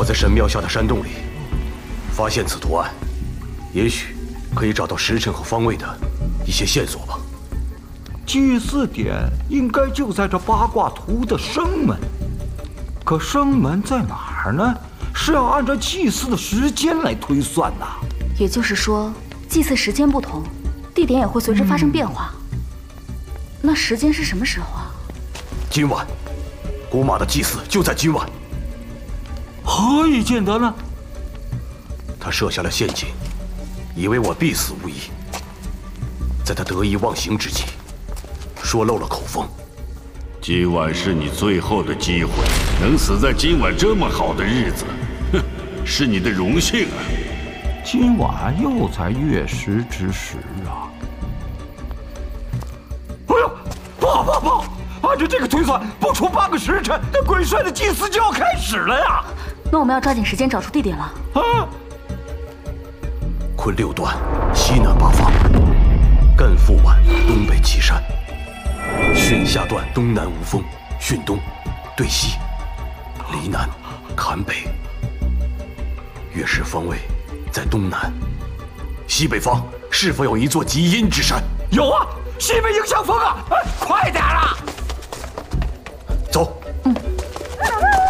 我在神庙下的山洞里发现此图案，也许可以找到时辰和方位的一些线索吧。 祭祀点应该就在这八卦图的生门，可生门在哪儿呢？是要按照祭祀的时间来推算呐。 也就是说，祭祀时间不同，地点也会随之发生变化。那时间是什么时候啊？ 今晚，古马的祭祀就在今晚。 何以见得呢？ 他设下了陷阱，以为我必死无疑。在他得意忘形之际，说漏了口风。 今晚是你最后的机会，能死在今晚这么好的日子，哼，是你的荣幸啊！ 今晚又在月食之时啊！哎呦，不，按照这个推算，不出半个时辰，那鬼帅的祭祀就要开始了呀！ 那我们要抓紧时间找出地点了。 啊！ 昆六段，西南八方，艮复皖，东北岐山。巽下段东南无风，巽东对西，离南坎北。月食方位在东南，西北方是否有一座极阴之山？ 有啊，西北迎向风啊！快点啊！